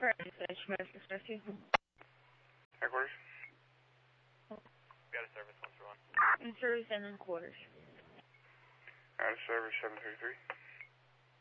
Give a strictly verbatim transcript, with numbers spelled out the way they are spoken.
for H M S Rescue. Headquarters. We got a service one for one. In service and in quarters. Out of service seven three three.